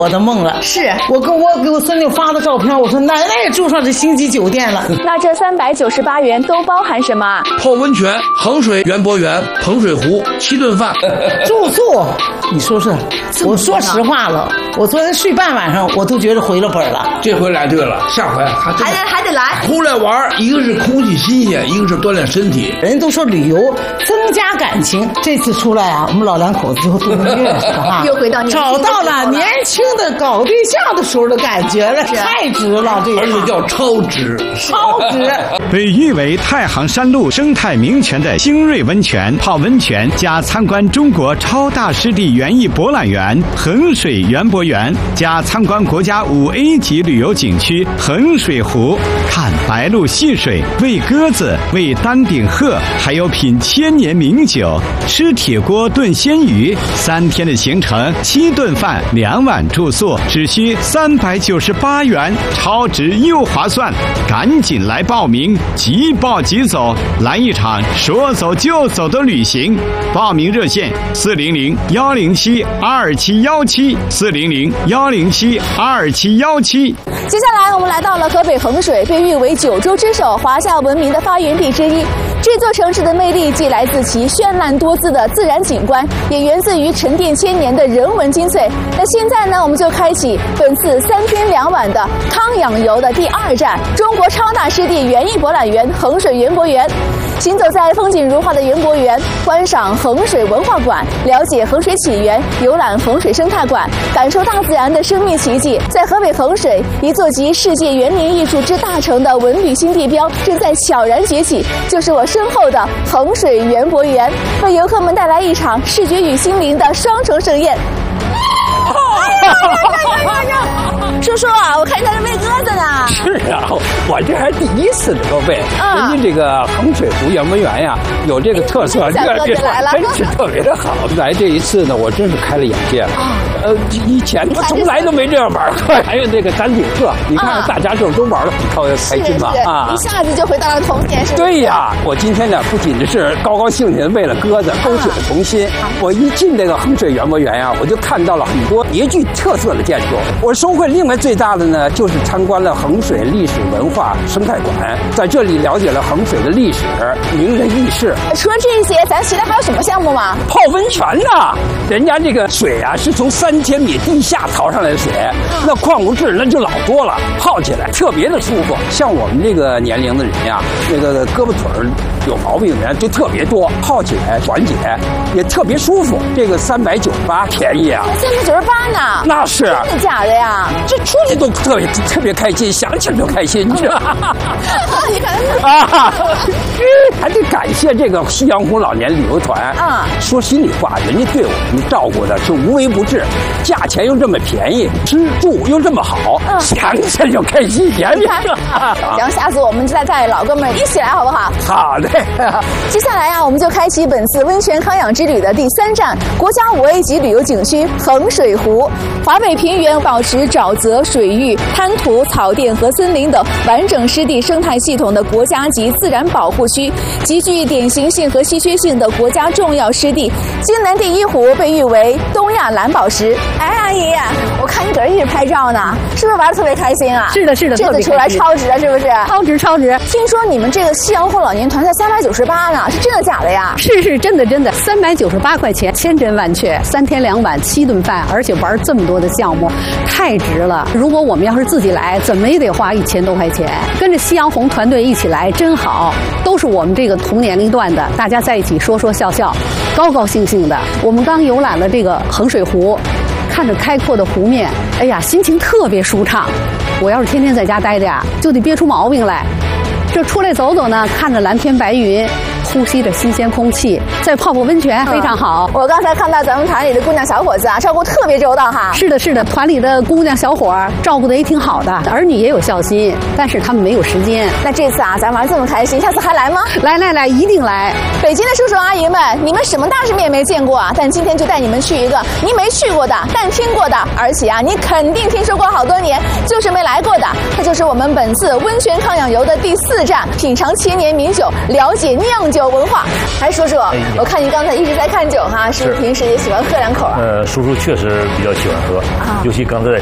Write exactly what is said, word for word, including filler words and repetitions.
我的梦了。 是我跟我给我孙女发的照片，我说奶奶也住上这星级酒店了。 那这三百九十八元都包含什么？ 泡温泉、衡水园博园、衡水湖、七顿饭、 住宿。你说是？我说实话了，我昨天睡半晚上，我都觉得回了本了。 这回来对了，下回还还得还得来。 出来玩，一个是空气新鲜，一个是锻炼身体。 人都说旅游增加感情，这次出来啊，我们老两口子就度蜜月是吧？ 又回到年轻的找到了年轻的搞对象的时候的感觉了，太值了，这个而且叫超值， 超值。 被誉为太行山路生态名泉的星瑞温泉，泡温泉加参观中国超大湿地园艺博览园衡水园博园，加参观国家五 A 级旅游景区衡水湖，看白鹭戏水，喂鸽子，喂丹顶鹤，还有品千年名酒，吃铁锅炖鲜鱼。三天的行程，七顿饭，两晚住宿，只需三百九十八元，超值又划算，赶紧来报名，即报即走，来一场说走就走的旅行。报名热线：四零零幺零七二七幺七，四零零幺零七二七幺七。 接下来我们来到了河北衡水，被誉为九州之首、华夏文明的发源地之一。这座城市的魅力既来自其绚烂多姿的自然景观，也源自于沉淀千年的人文精粹。那现在呢，我们就开启本次三天两晚的康养游的第二站——中国超大湿地园艺博览园衡水园博园。行走在风景如画的园博园，观赏衡水文化馆，了解衡水起源，游览衡水生态馆，感受大自然的生命奇迹。在河北衡水，一座集世界园林艺术之大成的文旅新地标正在悄然崛起，就是我身后的衡水园博园，为游客们带来一场视觉与心灵的双重盛宴。哎呀呀呀呀！叔叔啊，我看你在这喂鸽子呢。 是啊，我这还第一次能够喂。啊、人家这个衡水湖园博园呀，有这个特色，这这真是特别的好。来这一次呢，我真是开了眼界。啊、呃，以前我从来都没这样玩过。还有这个丹顶鹤，你看大家这都玩得很开心嘛。 啊，一下子就回到了童年。是对呀，我今天呢不仅是高高兴兴的喂了鸽子，勾起了童心。啊、我一进这个衡水园博园呀，我就看到了很多别具特色的建筑。我收获另外最大的呢，就是参观了衡水历史文化生态馆，在这里了解了衡水的历史、名人轶事。 除了这些，咱其他还有什么项目吗？ 泡温泉呐，人家这个水啊是从三千米地下淘上来的水，那矿物质那就老多了，泡起来特别的舒服。像我们这个年龄的人呀，那个胳膊腿儿有毛病的人就特别多，泡起来缓解也特别舒服。这个三百九十八便宜啊， 三百九十八呢？ 那是真的假的呀？ 这出去都特别特别开心，想起来就开心，你知道吗？ 你看啊，还得感谢这个夕阳红老年旅游团啊！说心里话，人家对我们照顾的是无微不至，价钱又这么便宜，吃住又这么好，想起来就开心。你看，行，下次我们再带老哥们一起来，好不好？ 好的。 接下来啊，我们就开启本次温泉康养之旅的第三站——国家五 A 级旅游景区衡水湖。华北平原保持沼泽、水域、滩涂、草甸和森林等完整湿地生态系统的国家级自然保护区，极具典型性和稀缺性的国家重要湿地。京南第一湖被誉为东亚蓝宝石。哎，阿姨，我看你搁这一直拍照呢，是不是玩得特别开心啊？ 是的，是的， 这次出来超值啊，是不是？ 超值，超值！ 听说你们这个夕阳红老年团才三百九十八呢，是真的假的呀？ 是是真的真的，三百九十八块钱，千真万确，三天两晚七顿饭，而且玩这么多的项目，太值了。如果我们要是自己来，怎么也得花一千多块钱。跟着夕阳红团队一起来真好，都是我们这个同年龄段的，大家在一起说说笑笑，高高兴兴的。我们刚游览了这个衡水湖，看着开阔的湖面，哎呀，心情特别舒畅。我要是天天在家待着呀，就得憋出毛病来。这出来走走呢，看着蓝天白云，呼吸着新鲜空气，再泡泡温泉，非常好。 嗯、我刚才看到咱们团里的姑娘小伙子啊，照顾特别周到哈。 是的，是的，团里的姑娘小伙照顾的也挺好的，儿女也有孝心，但是他们没有时间。 那这次啊，咱玩这么开心，下次还来吗？ 来来来，一定来！ 北京的叔叔阿姨们，你们什么大世面没见过啊？但今天就带你们去一个你没去过的，但听过的，而且啊，你肯定听说过好多年，就是没来过的。它就是我们本次温泉康养游的第四站，品尝千年名酒，了解酿酒酒文化。来说说，我看您刚才一直在看酒哈，是不是平时也喜欢喝两口啊？ 呃，叔叔确实比较喜欢喝，尤其刚才在